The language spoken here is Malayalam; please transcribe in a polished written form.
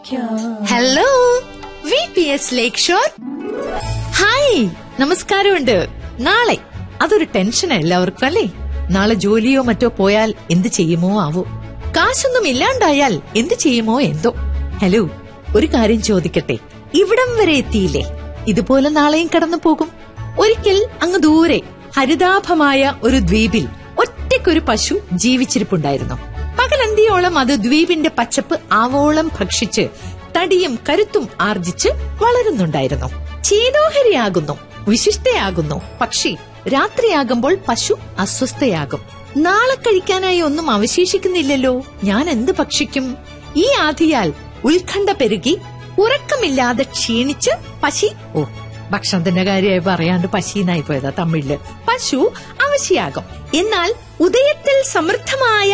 ഹലോ VPS ലേക്ക് ഷോർ. ഹായ്, നമസ്കാരമുണ്ട്. നാളെ അതൊരു ടെൻഷൻ എല്ലാവർക്കും അല്ലേ? നാളെ ജോലിയോ മറ്റോ പോയാൽ എന്ത് ചെയ്യുമോ ആവോ, കാശൊന്നും ഇല്ലാണ്ടായാൽ എന്ത് ചെയ്യുമോ എന്തോ. ഹലോ, ഒരു കാര്യം ചോദിക്കട്ടെ, ഇവിടം വരെ എത്തിയില്ലേ? ഇതുപോലെ നാളെയും കടന്നു പോകും. ഒരിക്കൽ അങ്ങ് ദൂരെ ഹരിതാഭമായ ഒരു ദ്വീപിൽ ഒറ്റയ്ക്കൊരു പശു ജീവിച്ചിരിപ്പുണ്ടായിരുന്നു. പകലന്തിയോളം അത് ദ്വീപിന്റെ പച്ചപ്പ് ആവോളം ഭക്ഷിച്ച് തടിയും കരുത്തും ആർജിച്ച് വളരുന്നുണ്ടായിരുന്നു. ചേതോഹരിയാകുന്നു, വിശിഷ്ടയാകുന്നു. പക്ഷി രാത്രിയാകുമ്പോൾ പശു അസ്വസ്ഥയാകും. നാളെ കഴിക്കാനായി ഒന്നും അവശേഷിക്കുന്നില്ലല്ലോ, ഞാൻ എന്ത് ഭക്ഷിക്കും? ഈ ആധിയാൽ ഉത്കണ്ഠ പെരുകി ഉറക്കമില്ലാതെ ക്ഷീണിച്ച് ഭക്ഷണത്തിന്റെ കാര്യമായി പറയാണ്ട് പശീനായി പോയതാ തമിഴില്. പശു അവശയാകും. എന്നാൽ ഉദയത്തിൽ സമൃദ്ധമായ